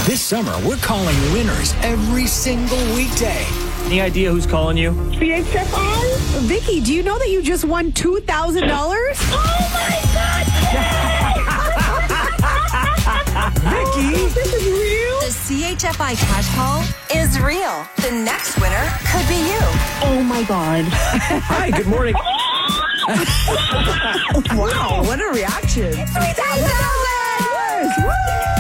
This summer, we're calling winners every single weekday. Any idea who's calling you? CHFI? Vicky, do you know that you just won $2,000? Oh my God! Vicky? This is real? The CHFI cash call is real. The next winner could be you. Oh my God. Hi, good morning. Wow, what a reaction. $3,000!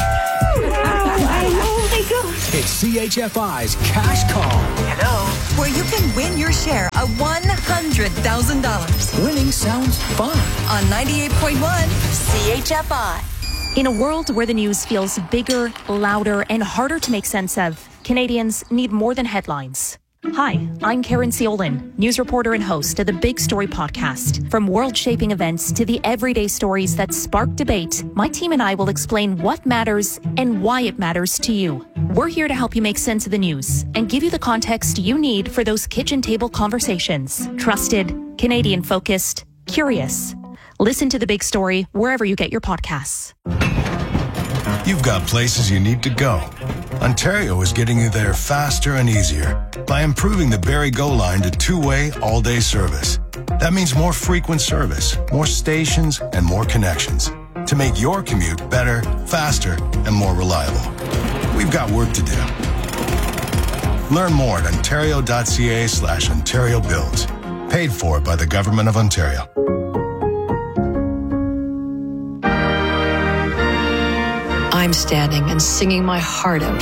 It's CHFI's Cash Call. Hello. Where you can win your share of $100,000 Winning sounds fun. on 98.1 CHFI. In a world where the news feels bigger, louder, and harder to make sense of, Canadians need more than headlines. Hi, I'm Karen Seolin, news reporter and host of the Big Story podcast. From world-shaping events to the everyday stories that spark debate, my team and I will explain what matters and why it matters to you. We're here to help you make sense of the news and give you the context you need for those kitchen table conversations. Trusted, Canadian-focused, curious. Listen to The Big Story wherever you get your podcasts. You've got places you need to go. Ontario is getting you there faster and easier by improving the Barrie Go line to two-way, all-day service. That means more frequent service, more stations, and more connections to make your commute better, faster, and more reliable. We've got work to do. Learn more at ontario.ca/Ontario Builds. Paid for by the Government of Ontario. I'm standing and singing my heart out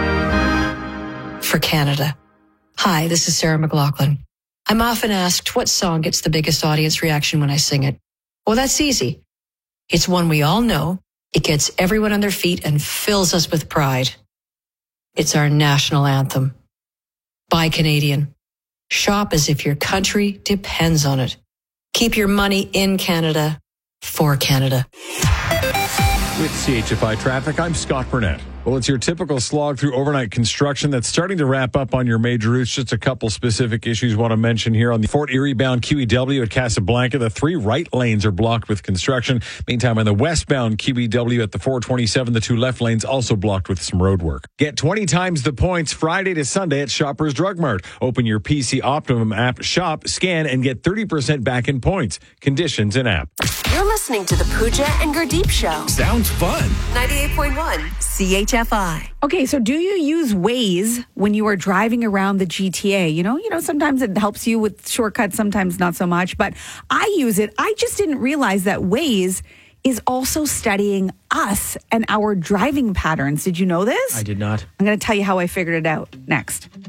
for Canada. Hi, this is Sarah McLachlan. I'm often asked what song gets the biggest audience reaction when I sing it. Well, that's easy. It's one we all know. It gets everyone on their feet and fills us with pride. It's our national anthem. Buy Canadian. Shop as if your country depends on it. Keep your money in Canada for Canada. With CHFI Traffic, I'm Scott Burnett. Well, it's your typical slog through overnight construction that's starting to wrap up on your major routes. Just a couple specific issues I want to mention here. On the Fort Erie bound QEW at Casablanca, the 3 right lanes are blocked with construction. Meantime, on the westbound QEW at the 427, the 2 left lanes also blocked with some road work. Get 20 times the points Friday to Sunday at Shoppers Drug Mart. Open your PC Optimum app, shop, scan, and get 30% back in points. Conditions in app. You're listening to the Pooja and Gurdeep Show. Sounds fun. 98.1 CHFI. Okay, so do you use Waze when you are driving around the GTA? You know, sometimes it helps you with shortcuts, sometimes not so much, but I use it. I just didn't realize that Waze is also studying us and our driving patterns. Did you know this? I did not. I'm going to tell you how I figured it out next.